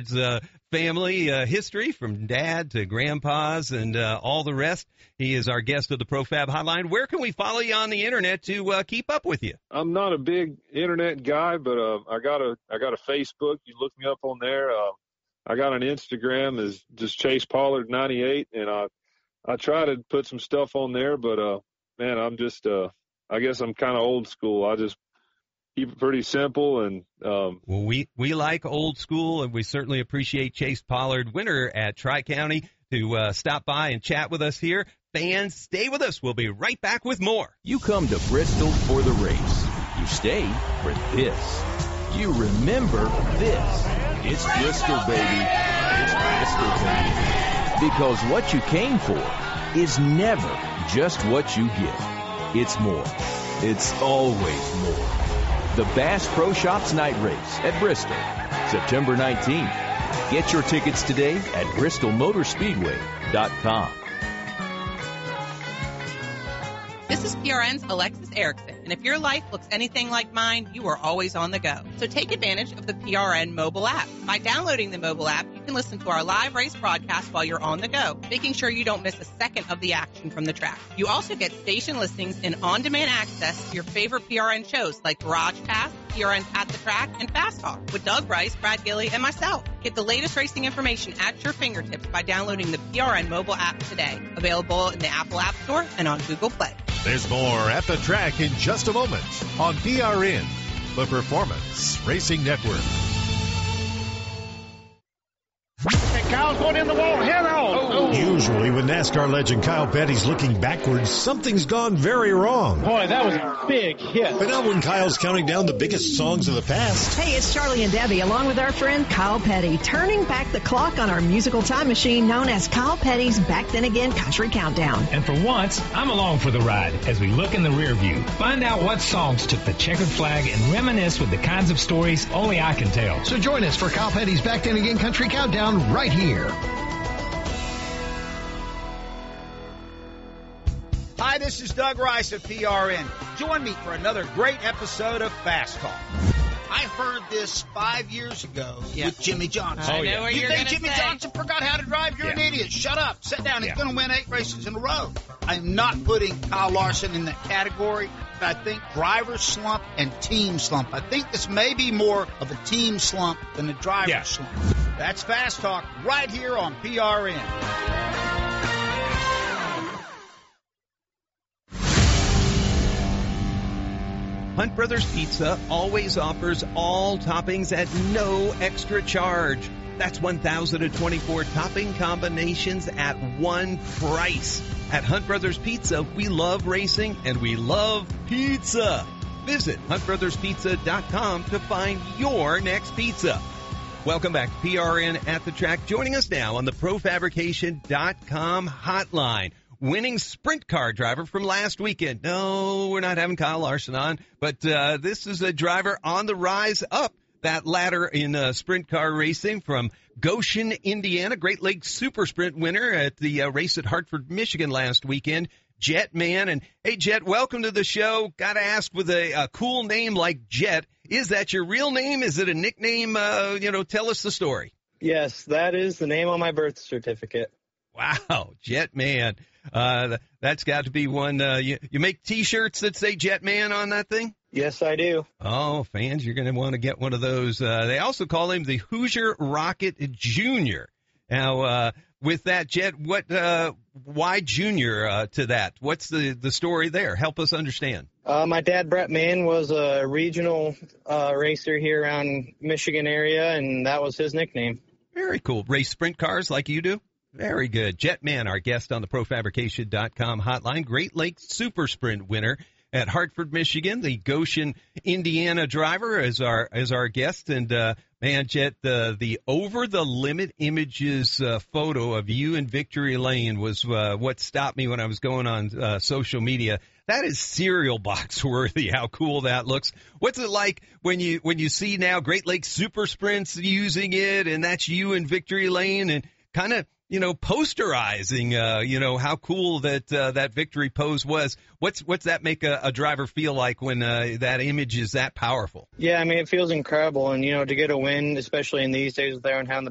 Pollard's family history from dad to grandpas and all the rest. He is our guest of the ProFab Hotline. Where can we follow you on the internet to keep up with you? I'm not a big internet guy, but I got a Facebook. You look me up on there. I got an Instagram is just Chase Pollard 98, and I try to put some stuff on there, but man, I'm just I guess I'm kind of old school. I just keep it pretty simple. And well, we like old school, and we certainly appreciate Chase Pollard, winner at Tri-County, to stop by and chat with us here. Fans, stay with us. We'll be right back with more. You come to Bristol for the race. You stay for this. You remember this. It's Bristol, baby. It's Bristol, baby. Because what you came for is never just what you get. It's more. It's always more. The Bass Pro Shops Night Race at Bristol, September 19th. Get your tickets today at bristolmotorspeedway.com. This is PRN's Alexis Erickson, and if your life looks anything like mine, you are always on the go. So take advantage of the PRN mobile app. By downloading the mobile app, you can listen to our live race broadcast while you're on the go, making sure you don't miss a second of the action from the track. You also get station listings and on-demand access to your favorite PRN shows like Garage Pass, PRN at the Track, and Fast Talk with Doug Rice, Brad Gilly, and myself. Get the latest racing information at your fingertips by downloading the PRN mobile app today. Available in the Apple App Store and on Google Play. There's more At the Track in just a moment on PRN, the Performance Racing Network. Kyle's going in the wall, head on. Usually when NASCAR legend Kyle Petty's looking backwards, something's gone very wrong. Boy, that was a big hit. But not when Kyle's counting down the biggest songs of the past. Hey, it's Charlie and Debbie, along with our friend Kyle Petty, turning back the clock on our musical time machine known as Kyle Petty's Back Then Again Country Countdown. And for once, I'm along for the ride as we look in the rear view. Find out what songs took the checkered flag and reminisce with the kinds of stories only I can tell. So join us for Kyle Petty's Back Then Again Country Countdown right here. Hi, this is Doug Rice of PRN. Join me for another great episode of Fast Talk. I heard this 5 years ago with Jimmy Johnson. I know what you you're think gonna Jimmy say. Johnson forgot how to drive? You're an idiot. Shut up. Sit down. He's going to win 8 races in a row. I'm not putting Kyle Larson in that category. But I think driver slump and team slump. I think this may be more of a team slump than a driver slump. That's Fast Talk right here on PRN. Hunt Brothers Pizza always offers all toppings at no extra charge. That's 1,024 topping combinations at one price. At Hunt Brothers Pizza, we love racing and we love pizza. Visit huntbrotherspizza.com to find your next pizza. Welcome back to PRN at the Track. Joining us now on the ProFabrication.com hotline, winning sprint car driver from last weekend. No, we're not having Kyle Larson on, but this is a driver on the rise up that ladder in sprint car racing from Goshen, Indiana. Great Lakes Super Sprint winner at the race at Hartford, Michigan last weekend. Jet Man. And hey, Jet, welcome to the show. Got to ask, with a cool name like Jet, is that your real name? Is it a nickname? Tell us the story. Yes, that is the name on my birth certificate. Wow, Jet Man. That's got to be one. You make T-shirts that say Jet Man on that thing? Yes, I do. Oh, fans, you're going to want to get one of those. They also call him the Hoosier Rocket Jr. Now, with that, Jet, why Junior to that? What's the story there? Help us understand. My dad, Brett Mann, was a regional racer here around Michigan area, and that was his nickname. Very cool. Race sprint cars like you do? Very good. Jet Man, our guest on the ProFabrication.com hotline, Great Lakes Super Sprint winner at Hartford, Michigan. The Goshen, Indiana driver is our guest. And, man, Jet, the Over the Limit Images photo of you in Victory Lane was what stopped me when I was going on social media. That is cereal box worthy, how cool that looks. What's it like when you see now Great Lakes Super Sprints using it, and that's you in Victory Lane, and kind of, posterizing, how cool that victory pose was. What's that make a driver feel like when that image is that powerful? Yeah, I mean, it feels incredible. And, to get a win, especially in these days with everyone having the